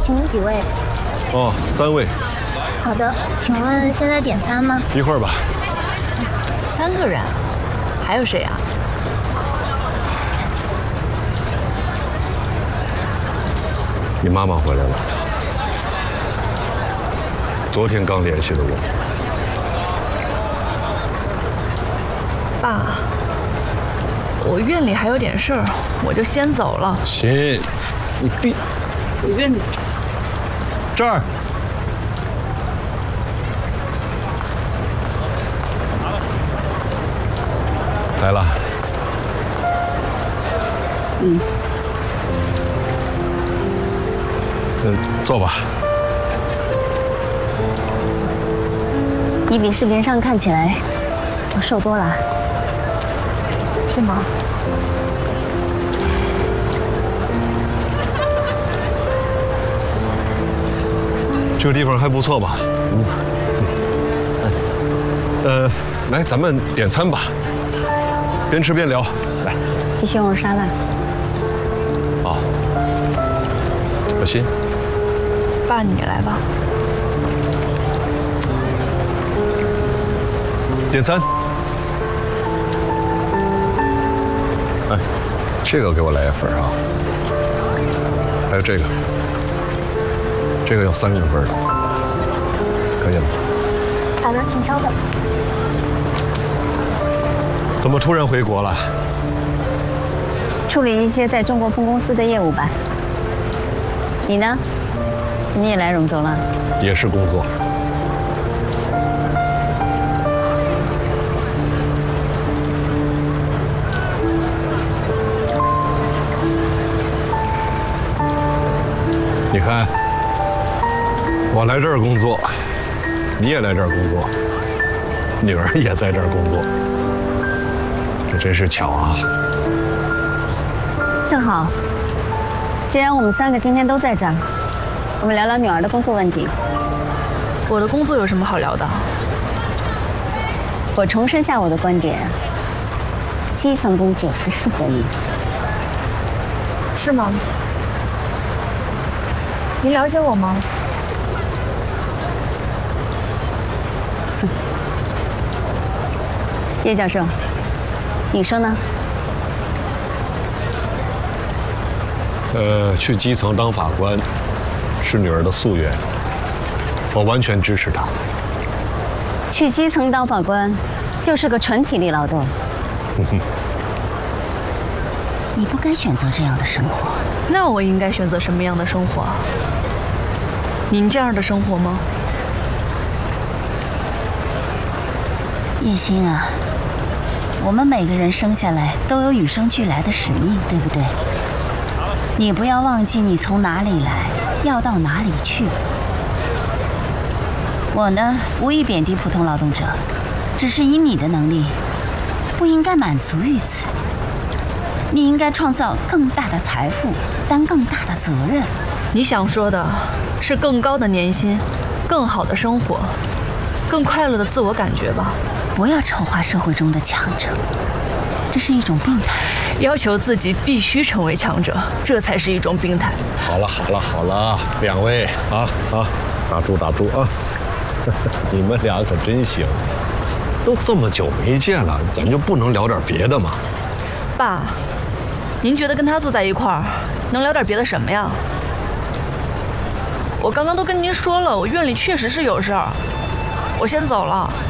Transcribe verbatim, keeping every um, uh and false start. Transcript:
请问几位？ 哦，三位。 好的，请问现在点餐吗？ 一会儿吧。 三个人，还有谁啊？ 你妈妈回来了，昨天刚联系的我。 爸，我院里还有点事儿，我就先走了。 行，你闭。 我院里这儿。来了。 嗯。 嗯，坐吧。 你比视频上看起来要瘦多了，是吗？ 这个地方还不错吧？嗯。呃，来，咱们点餐吧，边吃边聊。来， 鸡西红柿沙拉。 好。小心。 爸，你来吧。 点餐。哎，这个给我来一份啊。还有这个，这个要三人份的，可以了。 好的，请稍等。 怎么突然回国了？ 处理一些在中国分公司的业务吧。你呢？你也来荣州了？ 也是工作。你看，我来这儿工作，你也来这儿工作，女儿也在这儿工作，这真是巧啊！ 正好，既然我们三个今天都在这儿，我们聊聊女儿的工作问题。 我的工作有什么好聊的？ 我重申下我的观点，基层工作不适合你。 是吗？您了解我吗？ 叶教授，你说呢？ 呃，去基层当法官是女儿的夙愿，我完全支持她。 去基层当法官，就是个纯体力劳动。 你不该选择这样的生活。 那我应该选择什么样的生活？您这样的生活吗？ 叶欣啊，我们每个人生下来都有与生俱来的使命，对不对？你不要忘记你从哪里来，要到哪里去。我呢，无意贬低普通劳动者，只是以你的能力，不应该满足于此。你应该创造更大的财富，担更大的责任。 你想说的是更高的年薪，更好的生活，更快乐的自我感觉吧？ 不要丑化社会中的强者，这是一种病态。 要求自己必须成为强者，这才是一种病态。 好了好了好了，两位啊啊，打住打住啊！你们俩可真行，都这么久没见了，咱就不能聊点别的吗？ 爸，您觉得跟他坐在一块儿，能聊点别的什么呀？我刚刚都跟您说了，我院里确实是有事儿，我先走了。